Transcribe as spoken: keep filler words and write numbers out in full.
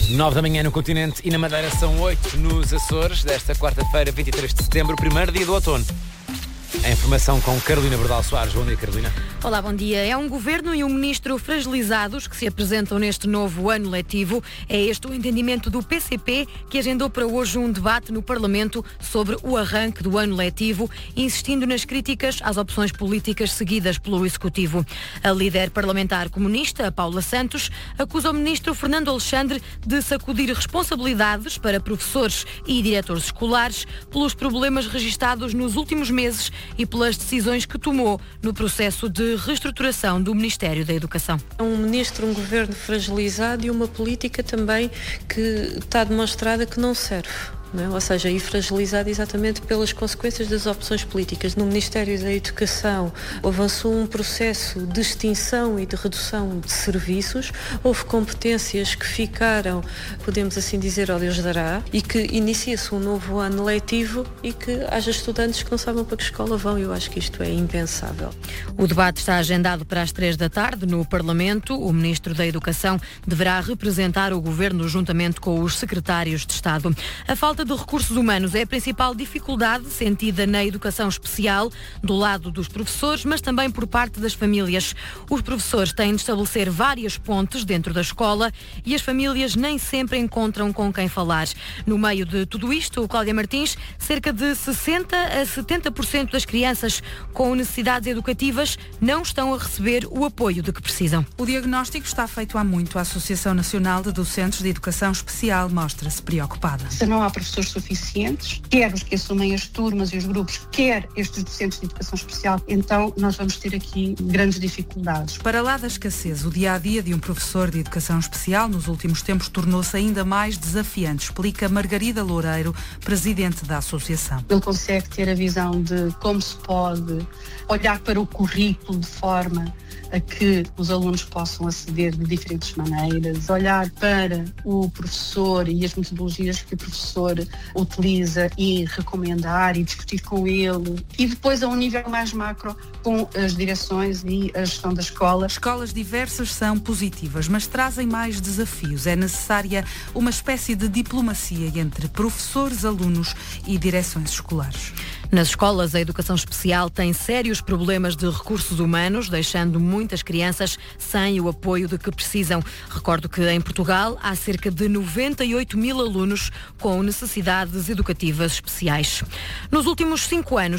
Nove da manhã no continente e na Madeira são oito nos Açores, desta quarta-feira, vinte e três de setembro, primeiro dia do outono. A informação com Carolina Bordal Soares. Bom dia, Carolina. Olá, bom dia. É um governo e um ministro fragilizados que se apresentam neste novo ano letivo. É este o entendimento do P C P, que agendou para hoje um debate no Parlamento sobre o arranque do ano letivo, insistindo nas críticas às opções políticas seguidas pelo Executivo. A líder parlamentar comunista, Paula Santos, acusa o ministro Fernando Alexandre de sacudir responsabilidades para professores e diretores escolares pelos problemas registados nos últimos meses e pelas decisões que tomou no processo de reestruturação do Ministério da Educação. É um ministro, um governo fragilizado e uma política também que está demonstrada que não serve. Não é? Ou seja, e fragilizado exatamente pelas consequências das opções políticas. No Ministério da Educação avançou um processo de extinção e de redução de serviços, houve competências que ficaram, podemos assim dizer, ao Deus dará, e que inicia-se um novo ano letivo e que haja estudantes que não sabem para que escola vão. Eu acho que isto é impensável. O debate está agendado para as três da tarde no Parlamento. O Ministro da Educação deverá representar o Governo juntamente com os secretários de Estado. A falta A falta de recursos humanos é a principal dificuldade sentida na educação especial, do lado dos professores, mas também por parte das famílias. Os professores têm de estabelecer várias pontes dentro da escola e as famílias nem sempre encontram com quem falar. No meio de tudo isto, Cláudia Martins, cerca de sessenta a setenta por cento das crianças com necessidades educativas não estão a receber o apoio de que precisam. O diagnóstico está feito há muito. A Associação Nacional de Docentes de Educação Especial mostra-se preocupada. Se não há professores suficientes, quer os que assumem as turmas e os grupos, quer estes docentes de educação especial, então nós vamos ter aqui grandes dificuldades. Para lá da escassez, o dia-a-dia de um professor de educação especial nos últimos tempos tornou-se ainda mais desafiante, explica Margarida Loureiro, presidente da associação. Ele consegue ter a visão de como se pode olhar para o currículo de forma a que os alunos possam aceder de diferentes maneiras, olhar para o professor e as metodologias que o professor utiliza e recomendar e discutir com ele, e depois a um nível mais macro com as direções e a gestão da escola. Escolas diversas são positivas, mas trazem mais desafios. É necessária uma espécie de diplomacia entre professores, alunos e direções escolares. Nas escolas, a educação especial tem sérios problemas de recursos humanos, deixando muitas crianças sem o apoio de que precisam. Recordo que em Portugal há cerca de noventa e oito mil alunos com necessidades educativas especiais. Nos últimos cinco anos,